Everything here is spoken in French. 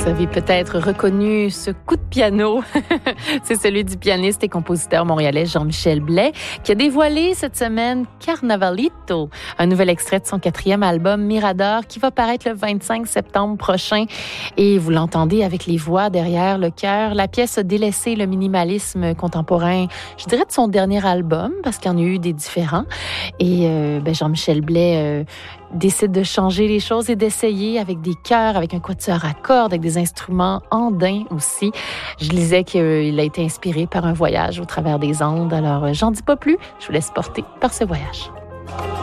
Vous avez peut-être reconnu ce coup de piano. C'est celui du pianiste et compositeur montréalais Jean-Michel Blais qui a dévoilé cette semaine Carnavalito, un nouvel extrait de son 4e album Mirador qui va paraître le 25 septembre prochain. Et vous l'entendez avec les voix derrière le chœur. La pièce a délaissé le minimalisme contemporain, je dirais de son dernier album, parce qu'il y en a eu des différents. Et Jean-Michel Blais décide de changer les choses et d'essayer avec des chœurs, avec un quatuor à cordes, avec des instruments andins aussi. Je lisais qu'il a été inspiré par un voyage au travers des Andes. Alors, j'en dis pas plus. Je vous laisse porter par ce voyage.